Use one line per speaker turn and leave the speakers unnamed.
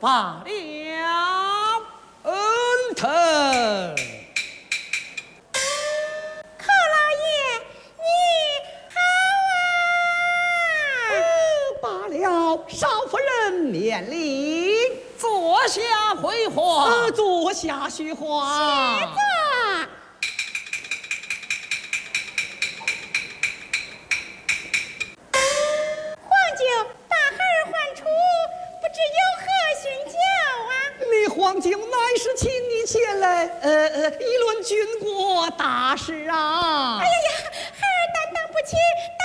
罢了。
恩疼。
寇老爷，你好啊！
罢了，少夫人免礼。
坐下回话。
坐下叙话。
且坐。皇舅大孩儿唤出，不知有何训教啊？
你皇舅乃是请你前来，议论军国大事啊。
哎呀呀，孩儿担当不起